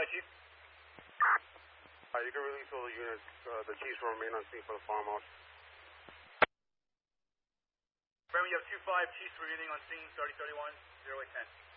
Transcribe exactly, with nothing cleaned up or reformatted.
by, Chief. Uh, you can release all the units. Uh, the chiefs will remain on scene for the farmhouse. Brandon, you have two five Chiefs remaining on scene, thirty thirty-one, zero eight ten.